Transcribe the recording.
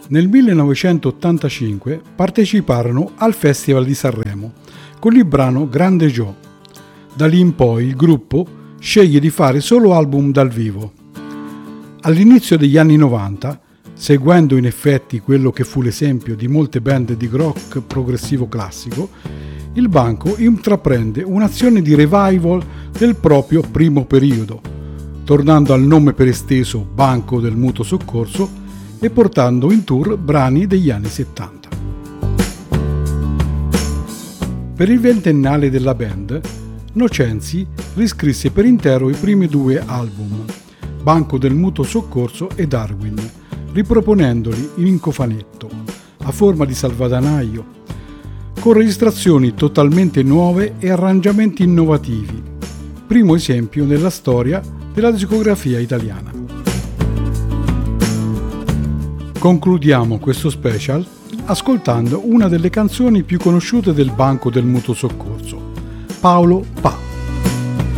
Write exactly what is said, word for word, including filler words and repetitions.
Nel millenovecentottantacinque parteciparono al Festival di Sanremo con il brano Grande Joe. Da lì in poi il gruppo sceglie di fare solo album dal vivo. All'inizio degli anni novanta, seguendo in effetti quello che fu l'esempio di molte band di rock progressivo classico, il Banco intraprende un'azione di revival del proprio primo periodo, tornando al nome per esteso Banco del Mutuo Soccorso e portando in tour brani degli anni settanta. Per il ventennale della band, Nocenzi riscrisse per intero i primi due album, Banco del Mutuo Soccorso e Darwin, riproponendoli in cofanetto, a forma di salvadanaio, con registrazioni totalmente nuove e arrangiamenti innovativi, primo esempio nella storia della discografia italiana. Concludiamo questo special ascoltando una delle canzoni più conosciute del Banco del Mutuo Soccorso, Paolo Pa.